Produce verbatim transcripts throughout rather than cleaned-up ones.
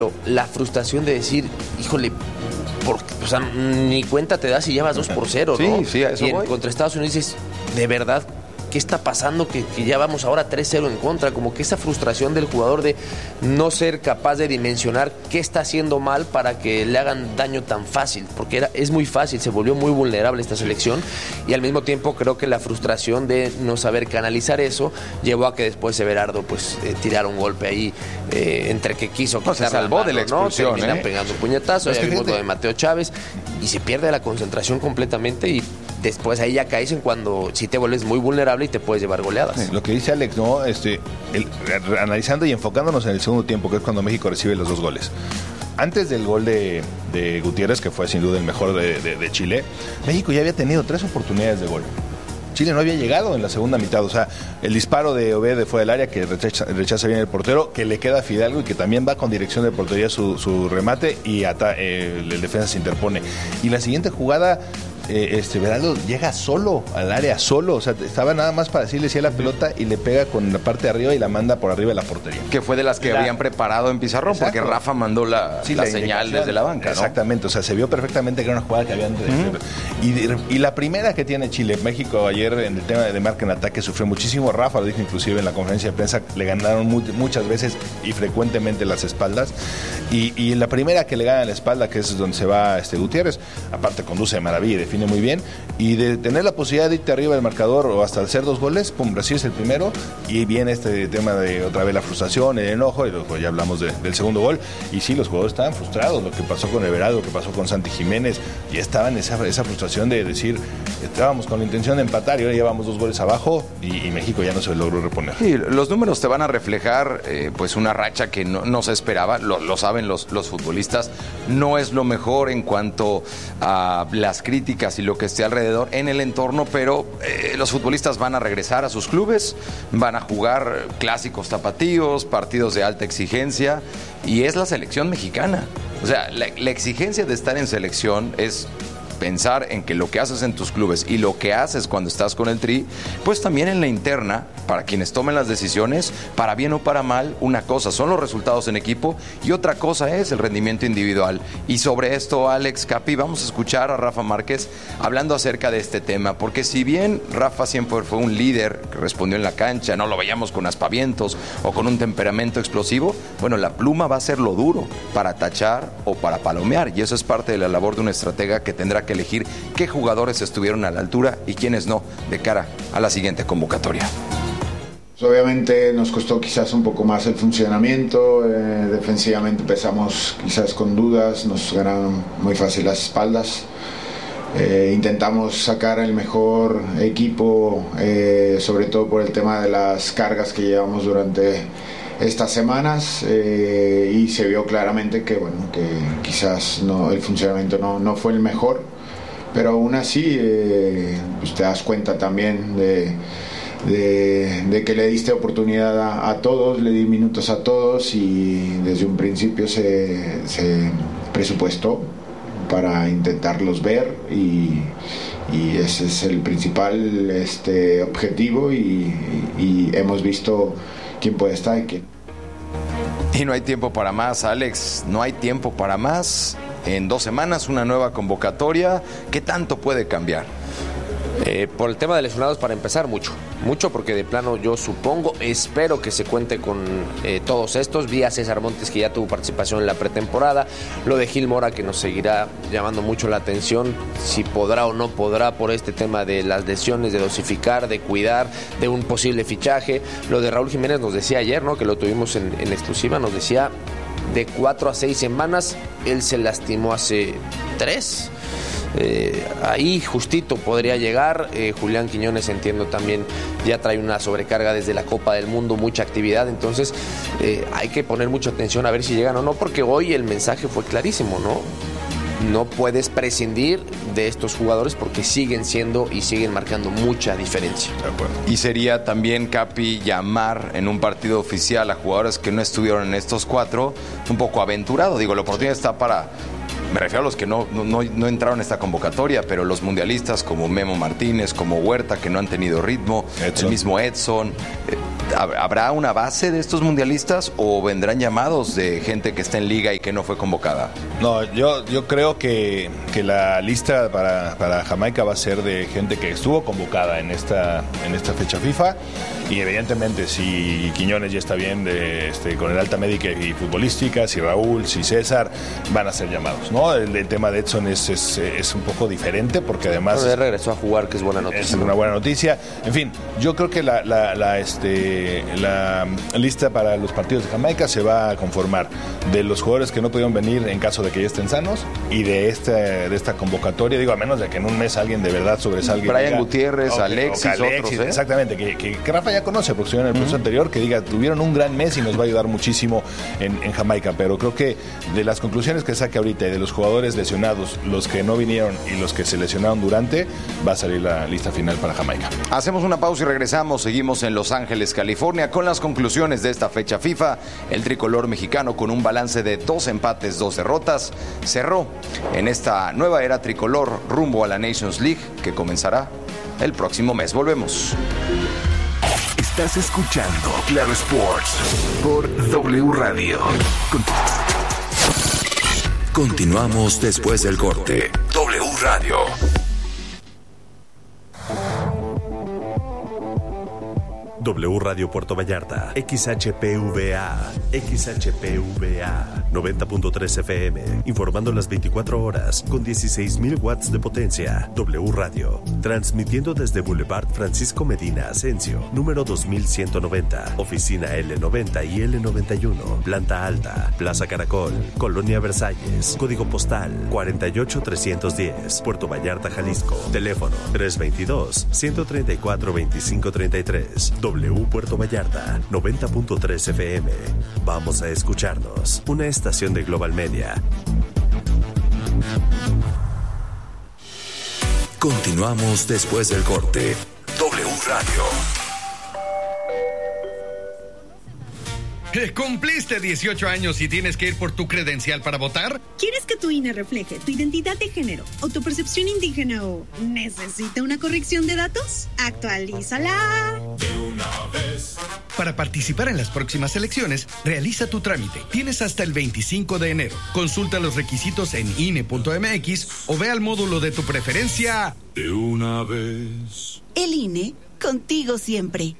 La frustración de decir, híjole, por, o sea, ni cuenta te das si llevas dos por cero, ¿no? Sí, sí, a eso y en, voy. contra Estados Unidos dices, de verdad, ¿qué está pasando? Que, que ya vamos ahora tres cero en contra. Como que esa frustración del jugador de no ser capaz de dimensionar qué está haciendo mal para que le hagan daño tan fácil. Porque era, es muy fácil, se volvió muy vulnerable esta selección. Y al mismo tiempo creo que la frustración de no saber canalizar eso llevó a que después Everardo pues eh, tirara un golpe ahí eh, entre que quiso. No, se salvó mano, de la expulsión, ¿no? Termina ¿eh? pegando un puñetazo. Es Ya que vimos fíjate. lo de Mateo Chávez y se pierde la concentración completamente y después ahí ya caes en cuando si te vuelves muy vulnerable y te puedes llevar goleadas. Sí, lo que dice Alex, ¿no? Este, el, analizando y enfocándonos en el segundo tiempo, que es cuando México recibe los dos goles. Antes del gol de, de Gutiérrez, que fue sin duda el mejor de, de, de Chile, México ya había tenido tres oportunidades de gol. Chile no había llegado en la segunda mitad, o sea, el disparo de Obed fue del área que rechaza, rechaza bien el portero, que le queda a Fidalgo y que también va con dirección de portería su, su remate y ata, eh, el, el defensa se interpone. Y la siguiente jugada, eh, este Everardo llega solo al área, solo, o sea, estaba nada más para decirle sí a la pelota y le pega con la parte de arriba y la manda por arriba de la portería. Que fue de las que La... habían preparado en pizarrón, Exacto. porque Rafa mandó la, Sí, la, la señal desde la banca, ¿no? Exactamente, o sea, se vio perfectamente que era una jugada que habían... Uh-huh. y, y la primera que tiene Chile, México ayer en el tema de marca en ataque sufrió muchísimo, Rafa lo dijo inclusive en la conferencia de prensa, le ganaron mu- muchas veces y frecuentemente las espaldas, y, y la primera que le gana la espalda, que es donde se va este Gutiérrez, aparte conduce de maravilla y define muy bien, y de tener la posibilidad de irte arriba del marcador o hasta hacer dos goles, pum, recibes el primero, y viene este tema de otra vez la frustración, el enojo, y luego ya hablamos de, del segundo gol, y sí, los jugadores estaban frustrados, lo que pasó con Everardo, lo que pasó con Santi Jiménez, y estaban esa, esa frustración de decir, estábamos con la intención de empatar y ahora llevamos dos goles abajo, y, y México ya no se logró reponer. Sí, los números te van a reflejar eh, pues una racha que no, no se esperaba, lo, lo saben los, los futbolistas, no es lo mejor en cuanto a las críticas y lo que esté alrededor en el entorno, pero eh, los futbolistas van a regresar a sus clubes, van a jugar clásicos tapatíos, partidos de alta exigencia, y es la selección mexicana. O sea, la, la exigencia de estar en selección es pensar en que lo que haces en tus clubes y lo que haces cuando estás con el Tri, pues también en la interna, para quienes tomen las decisiones, para bien o para mal, una cosa son los resultados en equipo y otra cosa es el rendimiento individual. Y sobre esto, Alex, Capi, vamos a escuchar a Rafa Márquez hablando acerca de este tema, porque si bien Rafa siempre fue un líder que respondió en la cancha, no lo veíamos con aspavientos o con un temperamento explosivo, bueno, la pluma va a ser lo duro para tachar o para palomear, y eso es parte de la labor de un estratega que tendrá que elegir qué jugadores estuvieron a la altura y quiénes no, de cara a la siguiente convocatoria. Obviamente nos costó quizás un poco más el funcionamiento, eh, defensivamente empezamos quizás con dudas, nos ganaron muy fácil las espaldas, eh, intentamos sacar el mejor equipo, eh, sobre todo por el tema de las cargas que llevamos durante estas semanas, eh, y se vio claramente que, bueno, que quizás no, el funcionamiento no, no fue el mejor, pero aún así eh, pues te das cuenta también de, de, de que le diste oportunidad a, a todos, le di minutos a todos y desde un principio se, se presupuestó para intentarlos ver y, y ese es el principal este, objetivo y, y hemos visto quién puede estar y quién. Y no hay tiempo para más, Alex, no hay tiempo para más. En dos semanas una nueva convocatoria. ¿Qué tanto puede cambiar? Eh, por el tema de lesionados, para empezar, mucho. Mucho porque de plano yo supongo, espero que se cuente con eh, todos estos. Vi a César Montes que ya tuvo participación en la pretemporada. Lo de Gil Mora que nos seguirá llamando mucho la atención. Si podrá o no podrá por este tema de las lesiones, de dosificar, de cuidar, de un posible fichaje. Lo de Raúl Jiménez nos decía ayer, ¿no? Que lo tuvimos en, en exclusiva, nos decía de cuatro a seis semanas. Él se lastimó hace tres. Eh, ahí justito podría llegar. eh, Julián Quiñones, entiendo, también ya trae una sobrecarga desde la Copa del Mundo, mucha actividad, entonces eh, hay que poner mucha atención a ver si llegan o no, porque hoy el mensaje fue clarísimo, ¿no? No puedes prescindir de estos jugadores porque siguen siendo y siguen marcando mucha diferencia. De acuerdo. Y sería también, Capi, llamar en un partido oficial a jugadores que no estuvieron en estos cuatro un poco aventurado. Digo, la oportunidad está para... Me refiero a los que no, no, no entraron en esta convocatoria, pero los mundialistas como Memo Martínez, como Huerta, que no han tenido ritmo, Edson. El mismo Edson. Eh, ¿Habrá una base de estos mundialistas o vendrán llamados de gente que está en liga y que no fue convocada? No, yo, yo creo que, que la lista para, para Jamaica va a ser de gente que estuvo convocada en esta, en esta fecha FIFA, y evidentemente si Quiñones ya está bien de, este, con el alta médica y futbolística, si Raúl, si César, van a ser llamados, ¿no? El, el tema de Edson es, es, es un poco diferente porque además... Pero regresó a jugar, que es buena noticia. Es una buena noticia. En fin, yo creo que la, la, la, este, la lista para los partidos de Jamaica se va a conformar de los jugadores que no pudieron venir en caso de que ya estén sanos y de esta, de esta convocatoria, digo, a menos de que en un mes alguien de verdad sobresalga. Brian diga, Gutiérrez, okay, Alexis, Alexis, otros, ¿eh? Exactamente, que, que, que Rafa ya conoce porque estuvieron en el proceso uh-huh. anterior, que diga, tuvieron un gran mes y nos va a ayudar muchísimo en, en Jamaica, pero creo que de las conclusiones que saque ahorita y de los jugadores lesionados, los que no vinieron y los que se lesionaron durante, va a salir la lista final para Jamaica. Hacemos una pausa y regresamos. Seguimos en Los Ángeles, California, con las conclusiones de esta fecha FIFA. El tricolor mexicano, con un balance de dos empates, dos derrotas, cerró en esta nueva era tricolor rumbo a la Nations League, que comenzará el próximo mes. Volvemos. Estás escuchando Claro Sports por W Radio. Continuamos después del corte. W Radio. W Radio Puerto Vallarta, X H P V A, X H P V A, noventa punto tres F M, informando las veinticuatro horas con dieciséis mil watts de potencia. W Radio, transmitiendo desde Boulevard Francisco Medina Asensio, número dos mil ciento noventa, oficina L noventa y L noventa y uno, planta alta, Plaza Caracol, Colonia Versalles, código postal cuarenta y ocho trescientos diez, Puerto Vallarta, Jalisco, teléfono tres veintidós, ciento treinta y cuatro, veinticinco treinta y tres. W Puerto Vallarta, noventa punto tres F M. Vamos a escucharnos. Una estación de Global Media. Continuamos después del corte. W Radio. ¿Cumpliste dieciocho años y tienes que ir por tu credencial para votar? ¿Quieres que tu I N E refleje tu identidad de género o tu percepción indígena o necesita una corrección de datos? ¡Actualízala! De una vez. Para participar en las próximas elecciones, realiza tu trámite. Tienes hasta el veinticinco de enero. Consulta los requisitos en I N E punto M X o ve al módulo de tu preferencia. De una vez. El I N E, contigo siempre.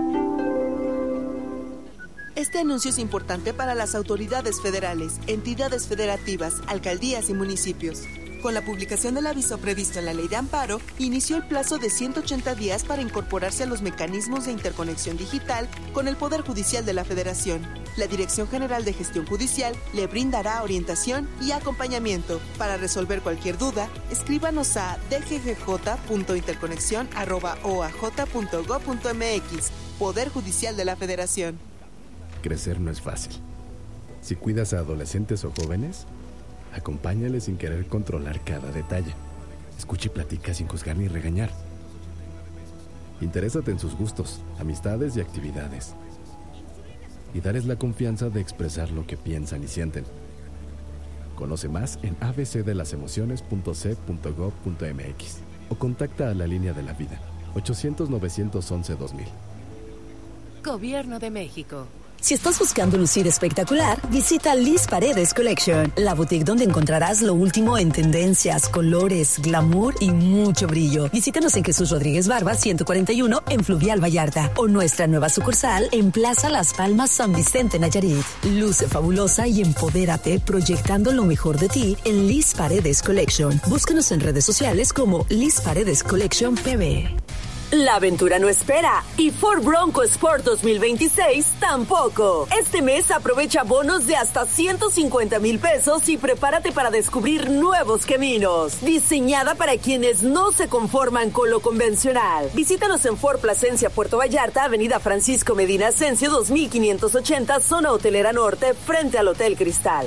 Este anuncio es importante para las autoridades federales, entidades federativas, alcaldías y municipios. Con la publicación del aviso previsto en la Ley de Amparo, inició el plazo de ciento ochenta días para incorporarse a los mecanismos de interconexión digital con el Poder Judicial de la Federación. La Dirección General de Gestión Judicial le brindará orientación y acompañamiento. Para resolver cualquier duda, escríbanos a d g g j punto interconexión arroba o a j punto gob punto m x. Poder Judicial de la Federación. Crecer no es fácil. Si cuidas a adolescentes o jóvenes, acompáñales sin querer controlar cada detalle. Escucha y platica sin juzgar ni regañar. Interésate en sus gustos, amistades y actividades. Y dales la confianza de expresar lo que piensan y sienten. Conoce más en a b c de las emociones punto c punto gob punto m x o contacta a la línea de la vida ochocientos, novecientos once, dos mil. Gobierno de México. Si estás buscando lucir espectacular, visita Liz Paredes Collection, la boutique donde encontrarás lo último en tendencias, colores, glamour y mucho brillo. Visítanos en Jesús Rodríguez Barba, ciento cuarenta y uno, en Fluvial Vallarta, o nuestra nueva sucursal en Plaza Las Palmas, San Vicente, Nayarit. Luce fabulosa y empodérate proyectando lo mejor de ti en Liz Paredes Collection. Búscanos en redes sociales como Liz Paredes Collection P B. La aventura no espera y Ford Bronco Sport dos mil veintiséis tampoco. Este mes aprovecha bonos de hasta ciento cincuenta mil pesos y prepárate para descubrir nuevos caminos. Diseñada para quienes no se conforman con lo convencional. Visítanos en Ford Plasencia, Puerto Vallarta, Avenida Francisco Medina Asensio dos mil quinientos ochenta, Zona Hotelera Norte, frente al Hotel Cristal.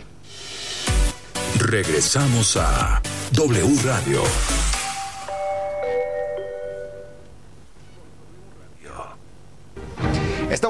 Regresamos a W Radio. Estamos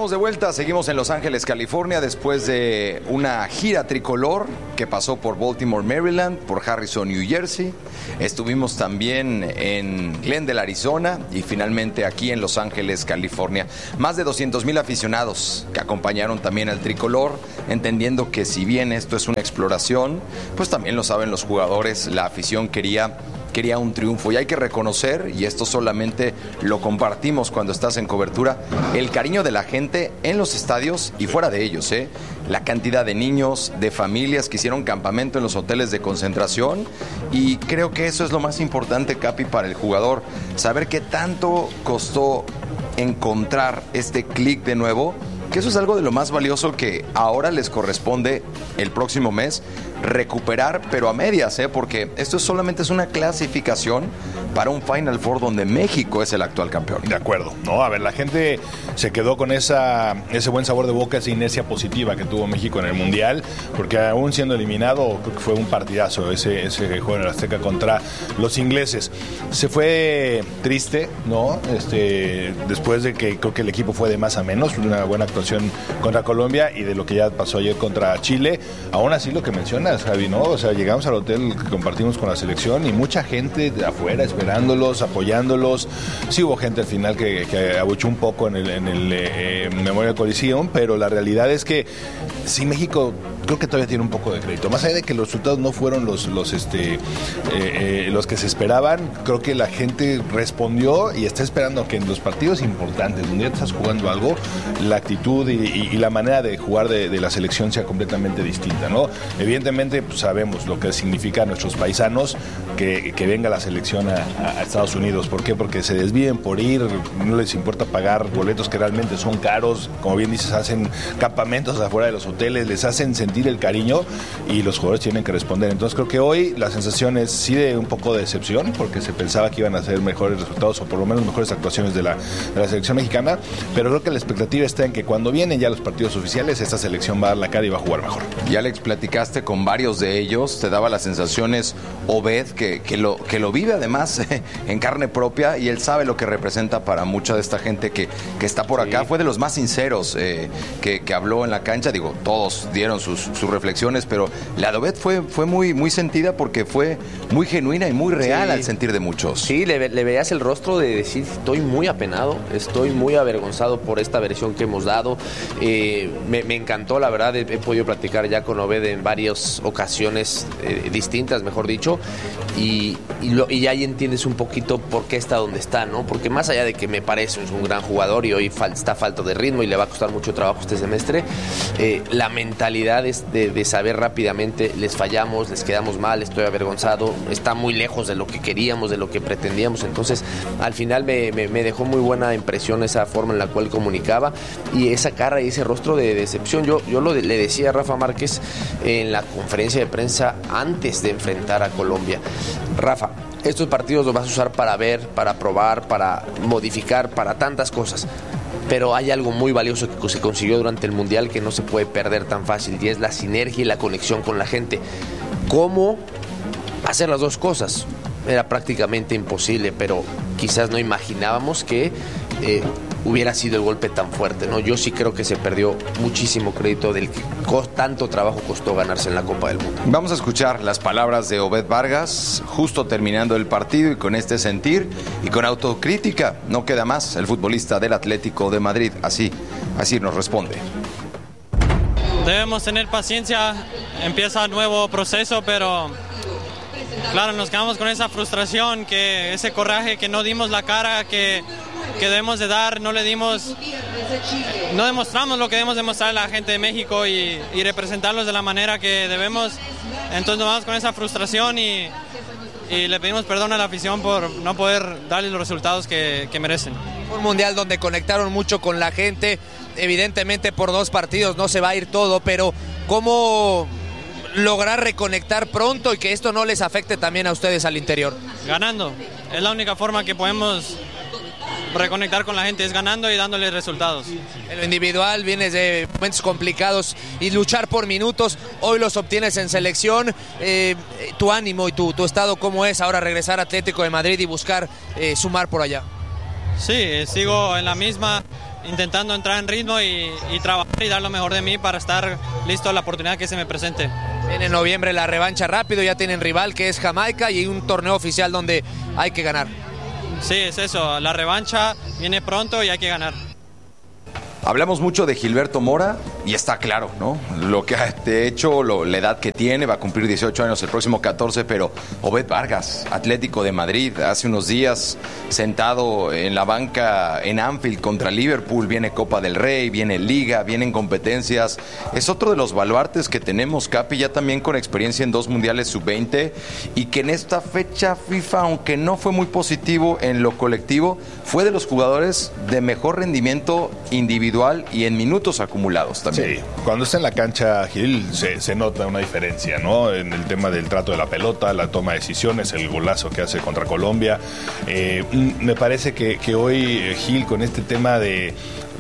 Estamos de vuelta, seguimos en Los Ángeles, California, después de una gira tricolor que pasó por Baltimore, Maryland, por Harrison, New Jersey. Estuvimos también en Glendale, Arizona, y finalmente aquí en Los Ángeles, California. Más de doscientos mil aficionados que acompañaron también al tricolor, entendiendo que si bien esto es una exploración, pues también lo saben los jugadores, la afición quería... quería un triunfo, y hay que reconocer, y esto solamente lo compartimos cuando estás en cobertura, el cariño de la gente en los estadios y fuera de ellos, ¿eh? La cantidad de niños, de familias que hicieron campamento en los hoteles de concentración, y creo que eso es lo más importante, Capi, para el jugador, saber qué tanto costó encontrar este clic de nuevo, que eso es algo de lo más valioso que ahora les corresponde el próximo mes recuperar, pero a medias, ¿eh? Porque esto solamente es una clasificación para un Final Four donde México es el actual campeón. De acuerdo, no, a ver, la gente se quedó con esa ese buen sabor de boca, esa inercia positiva que tuvo México en el Mundial, porque aún siendo eliminado, creo que fue un partidazo ese, ese juego en el Azteca contra los ingleses. Se fue triste, ¿no? Este, después de que creo que el equipo fue de más a menos, una buena actuación contra Colombia y de lo que ya pasó ayer contra Chile. Aún así, lo que mencionas, Javi, ¿no? O sea, llegamos al hotel que compartimos con la selección y mucha gente de afuera esperándolos, apoyándolos. Sí hubo gente al final que, que abuchó un poco en el, en el eh, Memorial Coliseum, pero la realidad es que sí, México creo que todavía tiene un poco de crédito. Más allá de que los resultados no fueron los, los, este, eh, eh, los que se esperaban, creo que la gente respondió y está esperando que en los partidos importantes, donde ya estás jugando algo, la actitud y, y, y la manera de jugar de, de la selección sea completamente distinta, ¿no? Evidentemente, pues, sabemos lo que significa a nuestros paisanos que, que venga la selección a, a Estados Unidos. ¿Por qué? Porque se desvíen por ir, no les importa pagar boletos que realmente son caros, como bien dices, hacen campamentos afuera de los hoteles, les hacen sentir el cariño y los jugadores tienen que responder. Entonces creo que hoy la sensación es sí de un poco de decepción, porque se pensaba que iban a ser mejores resultados o por lo menos mejores actuaciones de la, de la selección mexicana, pero creo que la expectativa está en que cuando vienen ya los partidos oficiales, esta selección va a dar la cara y va a jugar mejor. Y Alex, platicaste con varios de ellos, te daba las sensaciones Obed, que, que, lo, que lo vive además en carne propia, y él sabe lo que representa para mucha de esta gente que, que está por acá. Sí. Fue de los más sinceros eh, que, que habló en la cancha. Digo, todos dieron sus, sus reflexiones, pero la de Obed fue, fue muy, muy sentida porque fue muy genuina y muy real, sí, al sentir de muchos. Sí, le, le veías el rostro de decir, estoy muy apenado, estoy muy avergonzado por esta versión que hemos dado. Eh, me, me encantó, la verdad, he, he podido platicar ya con Obed en varias ocasiones eh, distintas, mejor dicho, y, y, lo, y ahí entiendes un poquito por qué está donde está, ¿no? Porque más allá de que me parece es un gran jugador y hoy fal, está falto de ritmo y le va a costar mucho trabajo este semestre, eh, la mentalidad es de, de saber rápidamente, les fallamos, les quedamos mal, estoy avergonzado, está muy lejos de lo que queríamos, de lo que pretendíamos. Entonces al final me, me, me dejó muy buena impresión esa forma en la cual comunicaba y esa cara y ese rostro de decepción. Yo, yo lo de, le decía a Rafa Márquez en la conferencia de prensa antes de enfrentar a Colombia: Rafa, estos partidos los vas a usar para ver, para probar, para modificar, para tantas cosas, pero hay algo muy valioso que se consiguió durante el Mundial que no se puede perder tan fácil, y es la sinergia y la conexión con la gente. ¿Cómo hacer las dos cosas? Era prácticamente imposible, pero quizás no imaginábamos que eh, hubiera sido el golpe tan fuerte, ¿no? Yo sí creo que se perdió muchísimo crédito del que tanto trabajo costó ganarse en la Copa del Mundo. Vamos a escuchar las palabras de Obed Vargas justo terminando el partido, y con este sentir y con autocrítica no queda más. El futbolista del Atlético de Madrid así, así nos responde. Debemos tener paciencia, empieza un nuevo proceso, pero claro, nos quedamos con esa frustración, que ese coraje que no dimos la cara que, que debemos de dar, no le dimos, no demostramos lo que debemos demostrar a la gente de México y, y representarlos de la manera que debemos. Entonces nos vamos con esa frustración y, y le pedimos perdón a la afición por no poder darles los resultados que, que merecen. Un mundial donde conectaron mucho con la gente, evidentemente por dos partidos no se va a ir todo, pero ¿cómo lograr reconectar pronto y que esto no les afecte también a ustedes al interior? Ganando, es la única forma que podemos reconectar con la gente, es ganando y dándole resultados. En lo individual vienes de momentos complicados y luchar por minutos, hoy los obtienes en selección. Eh, tu ánimo y tu, tu estado, ¿cómo es ahora regresar a Atlético de Madrid y buscar eh, sumar por allá? Sí, sigo en la misma intentando entrar en ritmo y, y trabajar y dar lo mejor de mí para estar listo a la oportunidad que se me presente. Viene en noviembre la revancha rápido, ya tienen rival que es Jamaica y un torneo oficial donde hay que ganar. Sí, es eso, la revancha viene pronto y hay que ganar. Hablamos mucho de Gilberto Mora y está claro, ¿no? Lo que ha hecho, lo, la edad que tiene, va a cumplir dieciocho años el próximo catorce, pero Obed Vargas, Atlético de Madrid, hace unos días sentado en la banca en Anfield contra Liverpool, viene Copa del Rey, viene Liga, vienen competencias. Es otro de los baluartes que tenemos, Capi, ya también con experiencia en dos mundiales sub veinte y que en esta fecha FIFA, aunque no fue muy positivo en lo colectivo, fue de los jugadores de mejor rendimiento individual y en minutos acumulados también. Sí, cuando está en la cancha Gil se, se nota una diferencia, ¿no? En el tema del trato de la pelota, la toma de decisiones, el golazo que hace contra Colombia. Eh, me parece que, que hoy Gil con este tema de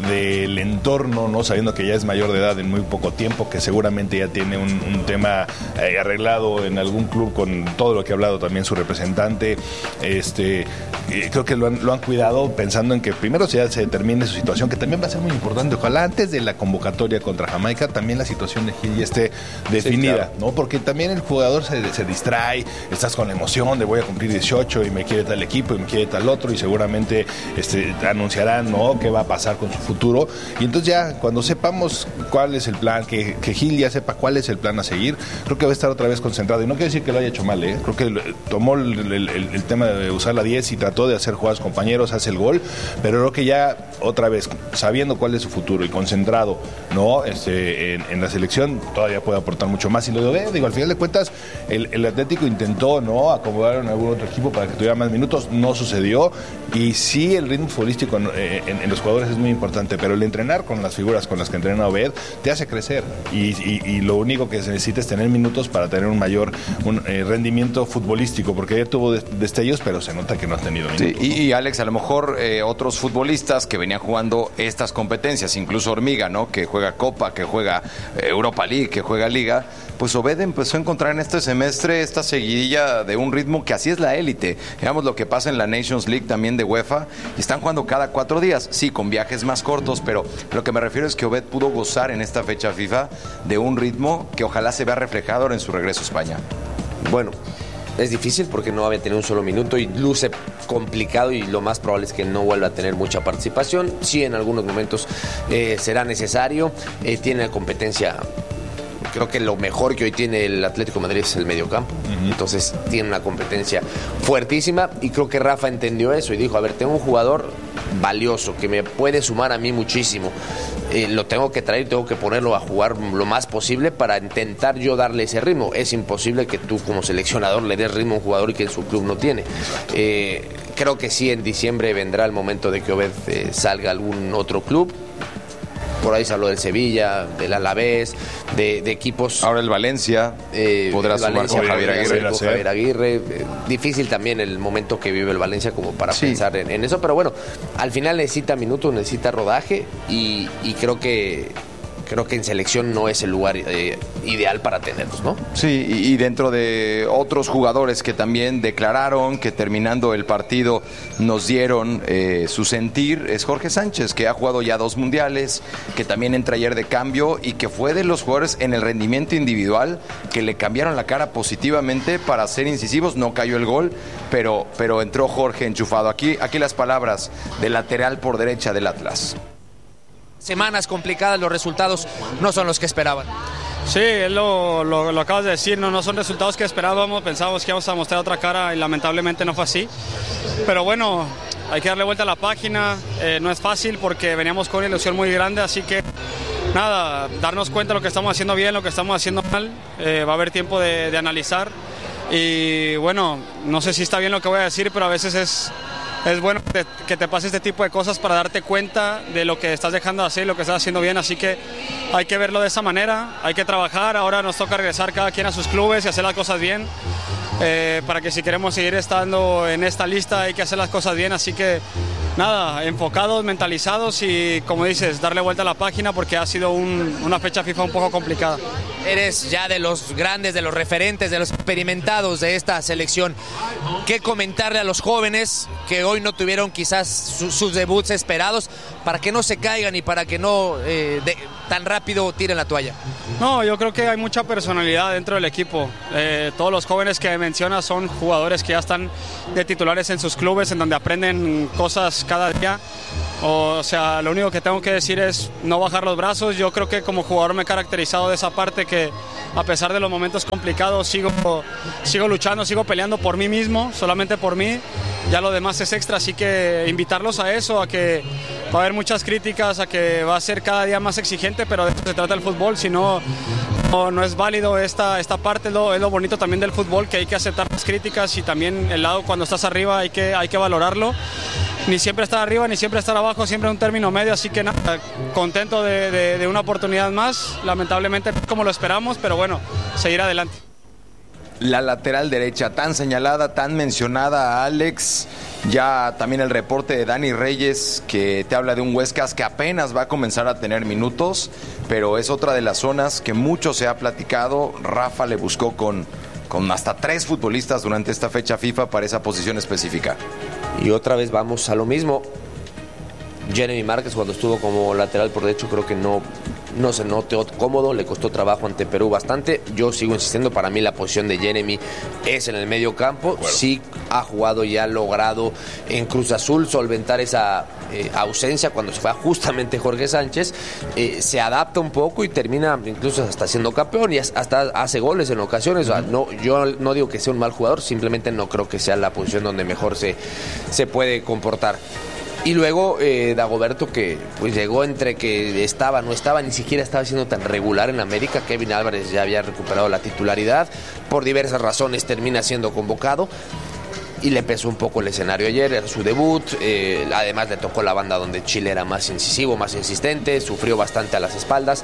del entorno, no sabiendo que ya es mayor de edad en muy poco tiempo, que seguramente ya tiene un, un tema eh, arreglado en algún club con todo lo que ha hablado también su representante, este eh, creo que lo han, lo han cuidado pensando en que primero ya se determine su situación, que también va a ser muy importante, ojalá antes de la convocatoria contra Jamaica también la situación de Gil ya esté definida, sí, claro, ¿no? Porque también el jugador se, se distrae, estás con la emoción de voy a cumplir dieciocho y me quiere tal equipo y me quiere tal otro y seguramente este, anunciarán, ¿no?, qué va a pasar con su futuro, y entonces ya cuando sepamos cuál es el plan, que, que Gil ya sepa cuál es el plan a seguir, creo que va a estar otra vez concentrado, y no quiero decir que lo haya hecho mal, ¿eh? Creo que tomó el, el, el, el tema de usar la diez y trató de hacer jugadas compañeros, hace el gol, pero creo que ya otra vez, sabiendo cuál es su futuro y concentrado, ¿no?, este, en, en la selección, todavía puede aportar mucho más, y lo de, digo, al final de cuentas el, el Atlético intentó, ¿no?, acomodar en algún otro equipo para que tuviera más minutos, no sucedió, y sí el ritmo futbolístico en, en, en los jugadores es muy importante, pero el entrenar con las figuras con las que entrena Obed te hace crecer y, y, y lo único que se necesita es tener minutos para tener un mayor un, eh, rendimiento futbolístico, porque ya tuvo destellos, pero se nota que no ha tenido minutos. Sí, y, y Alex, a lo mejor eh, otros futbolistas que venían jugando estas competencias, incluso Hormiga, ¿no?, que juega Copa, que juega eh, Europa League, que juega Liga, pues Obed empezó a encontrar en este semestre esta seguidilla de un ritmo que así es la élite. Veamos lo que pasa en la Nations League también de UEFA, y están jugando cada cuatro días, sí, con viajes más cortos, pero lo que me refiero es que Obed pudo gozar en esta fecha FIFA de un ritmo que ojalá se vea reflejado ahora en su regreso a España. Bueno, es difícil porque no había tenido un solo minuto y luce complicado, y lo más probable es que no vuelva a tener mucha participación. Sí, en algunos momentos eh, será necesario, eh, tiene competencia. Creo que lo mejor que hoy tiene el Atlético de Madrid es el mediocampo. Uh-huh. Entonces tiene una competencia fuertísima, y creo que Rafa entendió eso y dijo, a ver, tengo un jugador valioso que me puede sumar a mí muchísimo, eh, lo tengo que traer, tengo que ponerlo a jugar lo más posible para intentar yo darle ese ritmo. Es imposible que tú como seleccionador le des ritmo a un jugador y que en su club no tiene. eh, creo que sí, en diciembre vendrá el momento de que Obed eh, salga a algún otro club. Por ahí se habló del Sevilla, del Alavés, de, de equipos. Ahora el Valencia eh, podrá el sumar Valencia, con Javier Aguirre. Con Javier Aguirre. Eh, difícil también el momento que vive el Valencia como para sí. pensar en, en eso, pero bueno, al final necesita minutos, necesita rodaje, y, y creo que creo que en selección no es el lugar eh, ideal para tenerlos, ¿no? Sí, y, y dentro de otros jugadores que también declararon, que terminando el partido nos dieron eh, su sentir, es Jorge Sánchez, que ha jugado ya dos mundiales, que también entra ayer de cambio y que fue de los jugadores en el rendimiento individual que le cambiaron la cara positivamente para ser incisivos. No cayó el gol, pero, pero entró Jorge enchufado. Aquí, aquí las palabras del lateral por derecha del Atlas. Semanas complicadas, los resultados no son los que esperaban. Sí, lo, lo, lo acabas de decir, no, no son resultados que esperábamos, pensábamos que íbamos a mostrar otra cara y lamentablemente no fue así. Pero bueno, hay que darle vuelta a la página, eh, no es fácil porque veníamos con una ilusión muy grande, así que nada, darnos cuenta de lo que estamos haciendo bien, lo que estamos haciendo mal, eh, va a haber tiempo de, de analizar. Y bueno, no sé si está bien lo que voy a decir, pero a veces es... Es bueno que te, que te pase este tipo de cosas para darte cuenta de lo que estás dejando de hacer y lo que estás haciendo bien, así que hay que verlo de esa manera, hay que trabajar, ahora nos toca regresar cada quien a sus clubes y hacer las cosas bien, eh, para que si queremos seguir estando en esta lista hay que hacer las cosas bien, así que nada, enfocados, mentalizados y como dices, darle vuelta a la página porque ha sido un, una fecha FIFA un poco complicada. Eres ya de los grandes, de los referentes, de los experimentados de esta selección. ¿Qué comentarle a los jóvenes que hoy no tuvieron quizás su, sus debuts esperados para que no se caigan y para que no eh, de, tan rápido tiren la toalla? No, yo creo que hay mucha personalidad dentro del equipo. Eh, todos los jóvenes que mencionas son jugadores que ya están de titulares en sus clubes, en donde aprenden cosas cada día. O sea, lo único que tengo que decir es no bajar los brazos. Yo creo que como jugador me he caracterizado de esa parte que a pesar de los momentos complicados sigo, sigo luchando, sigo peleando por mí mismo, solamente por mí. Ya lo demás es extra, así que invitarlos a eso, a que va a haber muchas críticas, a que va a ser cada día más exigente, pero de eso se trata el fútbol, si no, no, no es válido esta, esta parte, es lo, es lo bonito también del fútbol, que hay que aceptar las críticas y también el lado cuando estás arriba hay que, hay que valorarlo. Ni siempre estar arriba, ni siempre estar abajo, siempre un término medio, así que nada, contento de, de, de una oportunidad más, lamentablemente no como lo esperamos, pero bueno, seguir adelante. La lateral derecha tan señalada, tan mencionada, Alex, ya también el reporte de Dani Reyes que te habla de un Huescas que apenas va a comenzar a tener minutos, pero es otra de las zonas que mucho se ha platicado. Rafa le buscó con, con hasta tres futbolistas durante esta fecha FIFA para esa posición específica. Y otra vez vamos a lo mismo. Jeremy Márquez cuando estuvo como lateral por derecho creo que no, no se notó cómodo, le costó trabajo ante Perú bastante. Yo sigo insistiendo, para mí la posición de Jeremy es en el medio campo. Bueno. Sí ha jugado y ha logrado en Cruz Azul solventar esa eh, ausencia cuando se fue justamente Jorge Sánchez. Eh, se adapta un poco y termina incluso hasta siendo campeón y hasta hace goles en ocasiones. Uh-huh. O sea, no, yo no digo que sea un mal jugador, simplemente no creo que sea la posición donde mejor se, se puede comportar. Y luego eh, Dagoberto, que pues llegó entre que estaba, no estaba, ni siquiera estaba siendo tan regular en América. Kevin Álvarez ya había recuperado la titularidad, por diversas razones termina siendo convocado y le pesó un poco el escenario ayer, era su debut, eh, además le tocó la banda donde Chile era más incisivo, más insistente, sufrió bastante a las espaldas.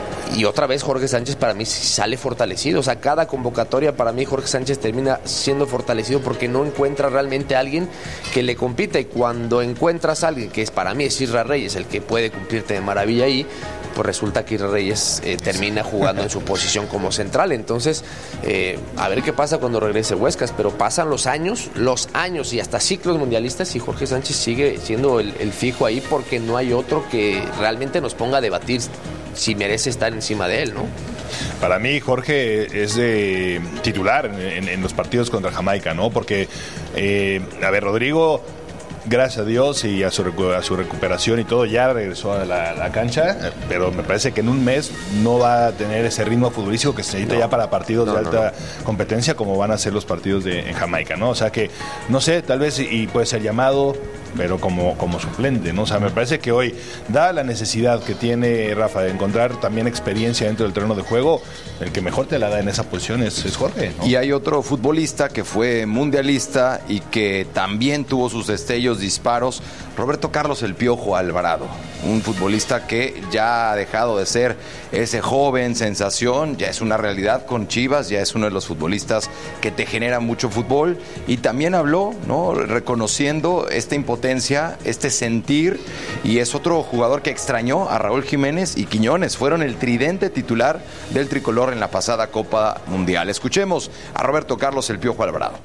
Y otra vez Jorge Sánchez para mí sale fortalecido, o sea, cada convocatoria para mí Jorge Sánchez termina siendo fortalecido porque no encuentra realmente a alguien que le compita, y cuando encuentras a alguien que es para mí es Isra Reyes el que puede cumplirte de maravilla ahí, pues resulta que Isra Reyes eh, termina jugando en su posición como central. Entonces eh, a ver qué pasa cuando regrese Huescas, pero pasan los años, los años y hasta ciclos mundialistas y Jorge Sánchez sigue siendo el, el fijo ahí porque no hay otro que realmente nos ponga a debatir si merece estar encima de él, ¿no? Para mí Jorge es de titular en, en los partidos contra Jamaica, ¿no? Porque, eh, a ver, Rodrigo, gracias a Dios y a su, a su recuperación y todo, ya regresó a la, a la cancha, pero me parece que en un mes no va a tener ese ritmo futbolístico que se necesita no. ya para partidos no, de alta no, no. competencia como van a ser los partidos de, en Jamaica, ¿no? O sea que, no sé, tal vez y puede ser llamado, pero como, como suplente, ¿no? O sea, me parece que hoy, dada la necesidad que tiene Rafa de encontrar también experiencia dentro del terreno de juego, el que mejor te la da en esa posición es, es Jorge, ¿no? Y hay otro futbolista que fue mundialista y que también tuvo sus destellos, disparos, Roberto Carlos El Piojo Alvarado, un futbolista que ya ha dejado de ser ese joven sensación, ya es una realidad con Chivas, ya es uno de los futbolistas que te genera mucho fútbol, y también habló, ¿no?, reconociendo esta impotencia, este sentir, y es otro jugador que extrañó a Raúl Jiménez y Quiñones, fueron el tridente titular del tricolor en la pasada Copa Mundial. Escuchemos a Roberto Carlos El Piojo Alvarado.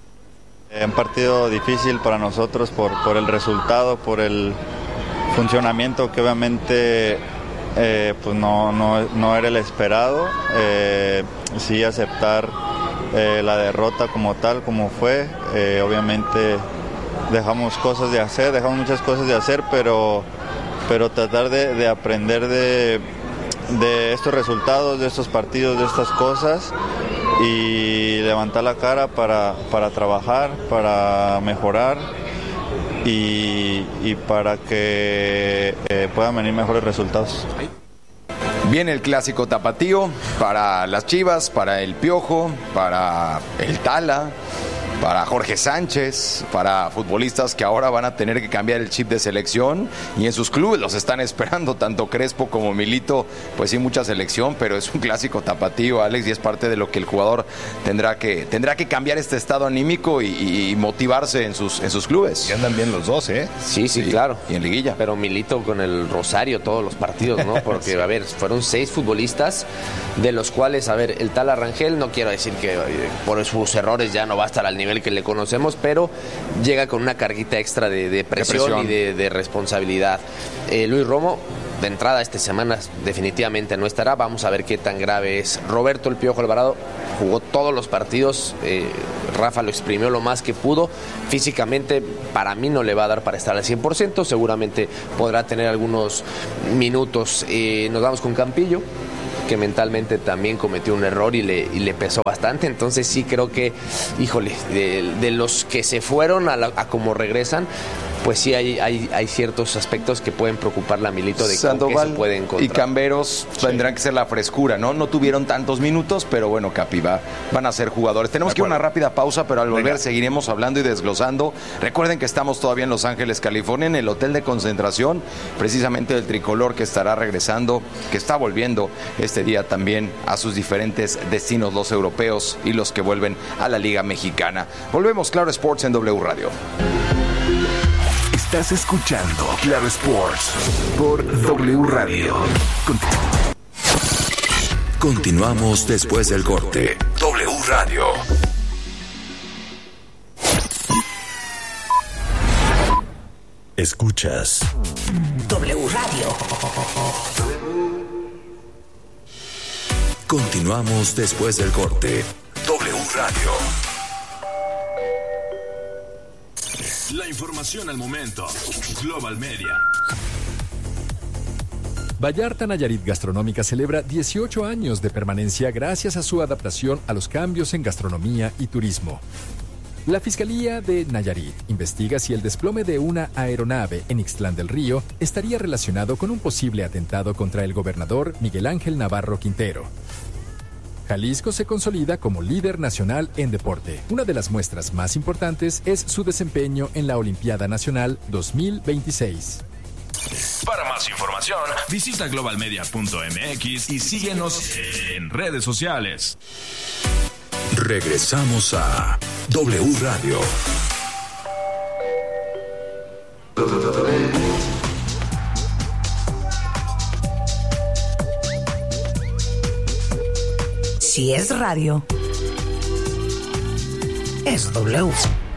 Un partido difícil para nosotros por, por el resultado, por el funcionamiento que obviamente eh, pues no, no, no era el esperado. Eh, sí aceptar eh, la derrota como tal, como fue. Eh, obviamente dejamos cosas de hacer, dejamos muchas cosas de hacer, pero, pero tratar de, de aprender de, de estos resultados, de estos partidos, de estas cosas, y levantar la cara para, para trabajar, para mejorar y, y para que eh, puedan venir mejores resultados. Viene el clásico tapatío para las Chivas, para el Piojo, para el Tala, para Jorge Sánchez, para futbolistas que ahora van a tener que cambiar el chip de selección y en sus clubes los están esperando, tanto Crespo como Milito, pues sí, mucha selección, pero es un clásico tapatío, Alex, y es parte de lo que el jugador tendrá que, tendrá que cambiar este estado anímico y, y motivarse en sus, en sus clubes. Y andan bien los dos, ¿eh? Sí, sí, sí, claro. Y en liguilla. Pero Milito con el Rosario todos los partidos, ¿no? Porque, sí. a ver, fueron seis futbolistas, de los cuales, a ver, el tal Arrangel, no quiero decir que eh, por sus errores ya no va a estar al nivel que le conocemos, pero llega con una carguita extra de, de, presión, de presión y de, de responsabilidad. Eh, Luis Romo, de entrada esta semana definitivamente no estará, vamos a ver qué tan grave es. Roberto El Piojo Alvarado jugó todos los partidos, eh, Rafa lo exprimió lo más que pudo, físicamente para mí no le va a dar para estar al cien por ciento, seguramente podrá tener algunos minutos. Eh, nos vamos con Campillo, que mentalmente también cometió un error y le, y le pesó bastante, entonces sí creo que, híjole, de, de los que se fueron a, la, a como regresan, pues sí hay, hay, hay ciertos aspectos que pueden preocuparle a Milito de Sandoval con qué se puede encontrar. Y Camberos sí. tendrán que ser la frescura, ¿no? No tuvieron tantos minutos, pero bueno, Capi, va, van a ser jugadores. Tenemos que ir a una rápida pausa, pero al volver Venga. seguiremos hablando y desglosando. Recuerden que estamos todavía en Los Ángeles, California, en el hotel de concentración, precisamente del tricolor que estará regresando, que está volviendo este día también a sus diferentes destinos, los europeos y los que vuelven a la Liga Mexicana. Volvemos, Claro Sports en W Radio. Estás escuchando Claro Sports por W Radio. Continuamos después del corte. W Radio. Escuchas W Radio. Continuamos después del corte. W Radio. La información al momento. Global Media. Vallarta Nayarit Gastronómica celebra dieciocho años de permanencia gracias a su adaptación a los cambios en gastronomía y turismo. La Fiscalía de Nayarit investiga si el desplome de una aeronave en Ixtlán del Río estaría relacionado con un posible atentado contra el gobernador Miguel Ángel Navarro Quintero. Jalisco se consolida como líder nacional en deporte. Una de las muestras más importantes es su desempeño en la Olimpiada Nacional dos mil veintiséis. Para más información, visita global media punto m x y síguenos en redes sociales. Regresamos a W Radio. Si es radio, es W.